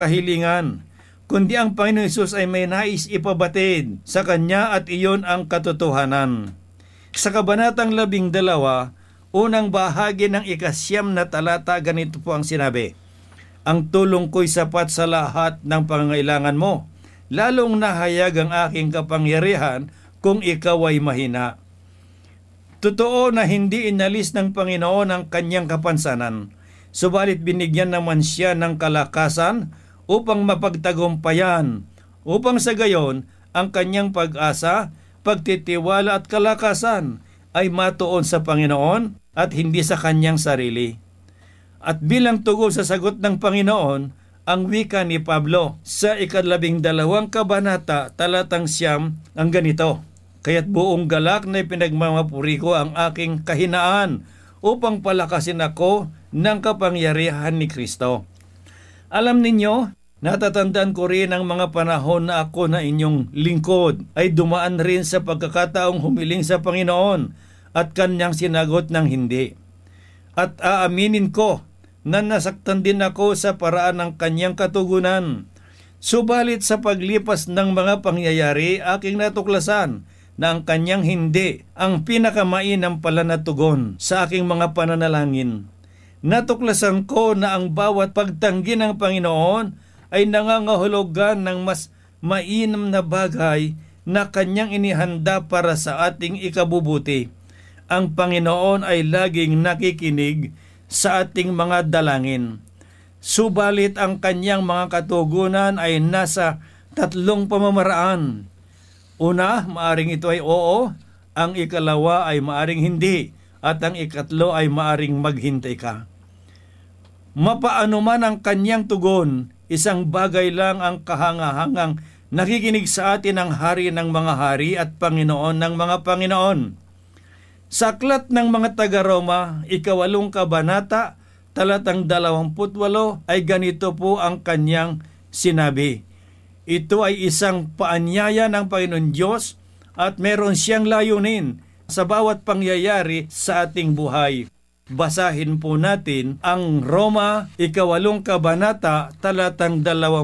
kahilingan, kundi ang Panginoong Hesus ay may nais ipabatid sa kanya at iyon ang katotohanan. Sa Kabanatang 12, unang bahagi ng 9 na talata, ganito po ang sinabi, "Ang tulong ko'y sapat sa lahat ng pangangailangan mo, lalong nahayag ang aking kapangyarihan kung ikaw ay mahina." Totoo na hindi inalis ng Panginoon ang kanyang kapansanan, subalit binigyan naman siya ng kalakasan upang mapagtagumpayan, upang sa gayon ang kanyang pag-asa, pagtitiwala at kalakasan ay matuon sa Panginoon at hindi sa kanyang sarili. At bilang tugon sa sagot ng Panginoon, ang wika ni Pablo sa 12 kabanata, talatang 9 ang ganito, "Kaya't buong galak na pinagmamapuri ko ang aking kahinaan upang palakasin ako ng kapangyarihan ni Kristo." Alam ninyo, natatandaan ko rin ang mga panahon na ako na inyong lingkod ay dumaan rin sa pagkakataong humiling sa Panginoon at kanyang sinagot ng hindi. At aaminin ko na nasaktan din ako sa paraan ng kanyang katugunan. Subalit sa paglipas ng mga pangyayari, aking natuklasan na ang kanyang hindi ang pinakamainam pala na tugon sa aking mga pananalangin. Natuklasan ko na ang bawat pagtanggi ng Panginoon ay nangangahulugan ng mas mainam na bagay na kanyang inihanda para sa ating ikabubuti. Ang Panginoon ay laging nakikinig sa ating mga dalangin. Subalit ang kanyang mga katugunan ay nasa 3 pamamaraan. Una, maaring ito ay oo, ang ikalawa ay maaring hindi, at ang ikatlo ay maaring maghintay ka. Mapaano man ang kanyang tugon, isang bagay lang ang kahangahangang nakikinig sa atin ang Hari ng mga hari at Panginoon ng mga Panginoon. Sa aklat ng mga taga-Roma, 8 kabanata, talatang 28 ay ganito po ang kanyang sinabi. Ito ay isang paanyaya ng Panginoon Diyos at meron siyang layunin sa bawat pangyayari sa ating buhay. Basahin po natin ang Roma 8 kabanata, talatang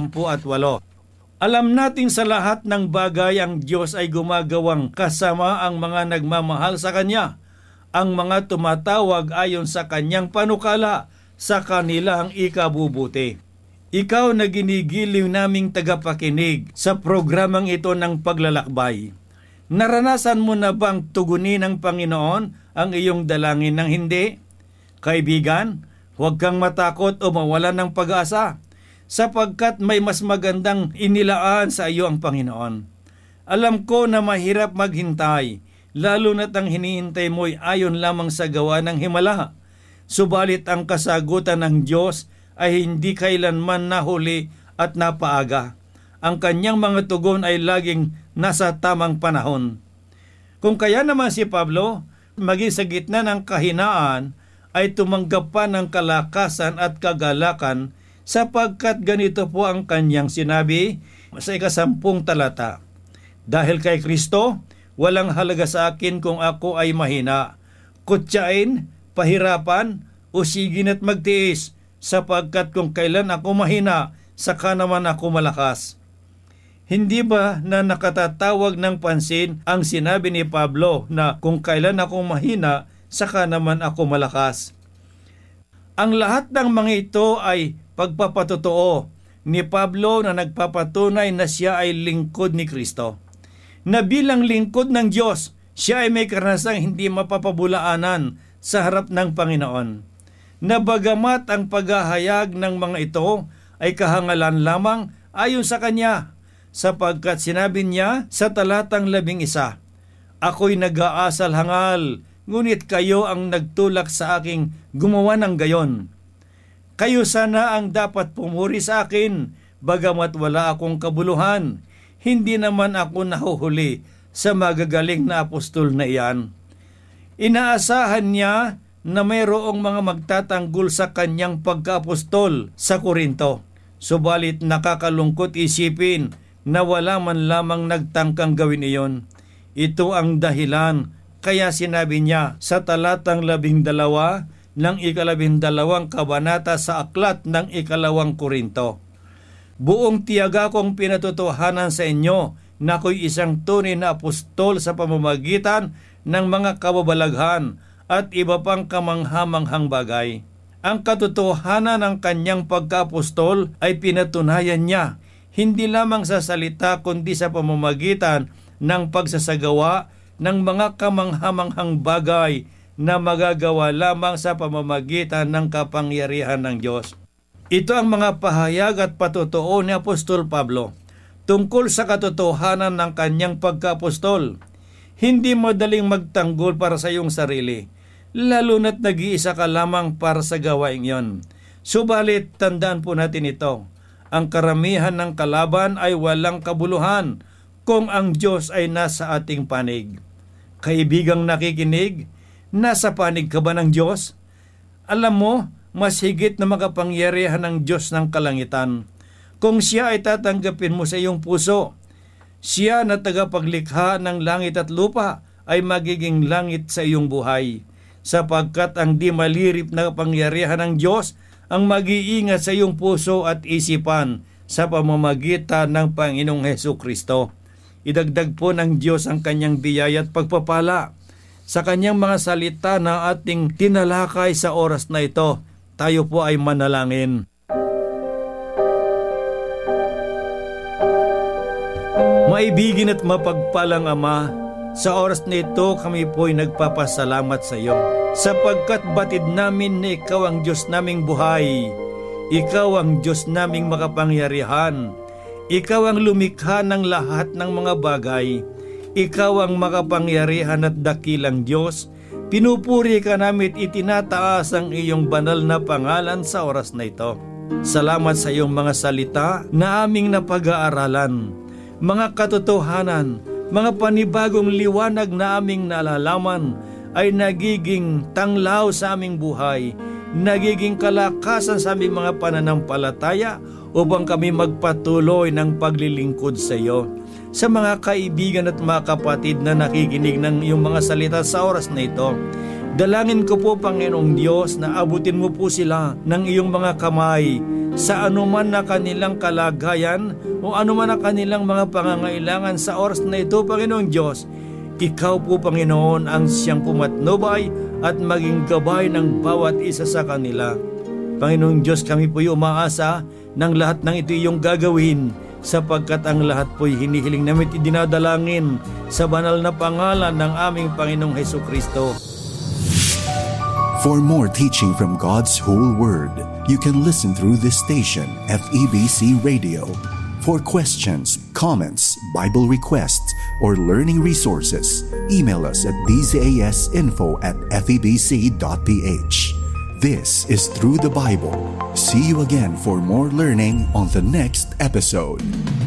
28. Alam natin sa lahat ng bagay ang Diyos ay gumagawang kasama ang mga nagmamahal sa Kanya, ang mga tumatawag ayon sa Kanyang panukala sa kanilang ikabubuti. Ikaw na ginigiliw naming tagapakinig sa programang ito ng paglalakbay. Naranasan mo na bang tugunin ng Panginoon ang iyong dalangin ng hindi? Kaibigan, huwag kang matakot o mawalan ng pag-asa, sapagkat may mas magandang inilaan sa iyo ang Panginoon. Alam ko na mahirap maghintay, lalo na't ang hinihintay mo'y ayon lamang sa gawa ng himala. Subalit ang kasagutan ng Diyos ay hindi kailanman nahuli at napaaga. Ang kanyang mga tugon ay laging nasa tamang panahon. Kung kaya naman si Pablo, maging sa gitna ng kahinaan, ay tumanggap pa ng kalakasan at kagalakan sapagkat ganito po ang kanyang sinabi sa 10 talata. Dahil kay Kristo, walang halaga sa akin kung ako ay mahina, kutyain, pahirapan, o sigin at magtiis, sapagkat kung kailan ako mahina, saka naman ako malakas. Hindi ba na nakatatawag ng pansin ang sinabi ni Pablo na kung kailan ako mahina, saka naman ako malakas? Ang lahat ng mga ito ay pagpapatotoo ni Pablo na nagpapatunay na siya ay lingkod ni Kristo. Na bilang lingkod ng Diyos, siya ay may karanasang hindi mapapabulaanan sa harap ng Panginoon. Na bagamat ang paghahayag ng mga ito ay kahangalan lamang ayon sa Kanya, sapagkat sinabi niya sa talatang 11, "Ako'y nag-aasal hangal, ngunit kayo ang nagtulak sa aking gumawa ng gayon. Kayo sana ang dapat pumuri sa akin, bagamat wala akong kabuluhan. Hindi naman ako nahuhuli sa magagaling na apostol na iyan." Inaasahan niya na mayroong mga magtatanggol sa kanyang pagka-apostol sa Korinto. Subalit nakakalungkot isipin na wala man lamang nagtangkang gawin iyon. Ito ang dahilan kaya sinabi niya sa talatang 12 ng 12 kabanata sa aklat ng 2 Korinto, Buong tiyaga kong pinatotohanan sa inyo na ako'y isang tunay na apostol sa pamamagitan ng mga kababalaghan at iba pang kamanghamanghang bagay. Ang katotohanan ng kanyang pagka-apostol ay pinatunayan niya hindi lamang sa salita kundi sa pamamagitan ng pagsasagawa ng mga kamanghamanghang bagay na magagawa lamang sa pamamagitan ng kapangyarihan ng Diyos. Ito ang mga pahayag at patotoo ni Apostol Pablo tungkol sa katotohanan ng kanyang pagka-apostol. Hindi madaling magtanggol para sa iyong sarili, lalo na't nag-iisa ka lamang para sa gawaing yon. Subalit, tandaan po natin ito, ang karamihan ng kalaban ay walang kabuluhan kung ang Diyos ay nasa ating panig. Kaibigang nakikinig, nasa panig ka ba ng Diyos? Alam mo, mas higit na makapangyarihan ng Diyos ng kalangitan. Kung siya ay tatanggapin mo sa iyong puso, siya na tagapaglikha ng langit at lupa ay magiging langit sa iyong buhay, sapagkat ang di malirip na kapangyarihan ng Diyos ang mag-iingat sa iyong puso at isipan sa pamamagitan ng Panginoong Hesukristo. Idagdag po ng Diyos ang kanyang biyaya at pagpapala sa kanyang mga salita na ating tinalakay sa oras na ito. Tayo po ay manalangin. Maibigin at mapagpalang Ama, sa oras na ito kami po ay nagpapasalamat sa iyo, sapagkat batid namin na ikaw ang Diyos naming buhay, ikaw ang Diyos naming makapangyarihan, ikaw ang lumikha ng lahat ng mga bagay, ikaw ang makapangyarihan at dakilang Diyos. Pinupuri ka namin at itinataas ang iyong banal na pangalan sa oras na ito. Salamat sa iyong mga salita na aming napag-aaralan, mga katotohanan, mga panibagong liwanag na aming nalalaman ay nagiging tanglaw sa aming buhay, nagiging kalakasan sa aming mga pananampalataya upang kami magpatuloy ng paglilingkod sa iyo. Sa mga kaibigan at mga kapatid na nakikinig ng iyong mga salita sa oras na ito, dalangin ko po, Panginoong Diyos, na abutin mo po sila ng iyong mga kamay sa anuman na kanilang kalagayan o anuman na kanilang mga pangangailangan sa oras na ito, Panginoong Diyos. Ikaw po, Panginoon, ang siyang pumatnubay at maging gabay ng bawat isa sa kanila. Panginoong Diyos, kami po umaasa ng lahat ng ito iyong gagawin, sapagkat ang lahat po'y hinihiling namin idinadalangin sa banal na pangalan ng aming Panginoong Hesukristo. For more teaching from God's whole Word, you can listen through this station, FEBC Radio. For questions, comments, Bible requests, or learning resources, email us at bzas.info@febc.ph. This is Through the Bible. See you again for more learning on the next episode.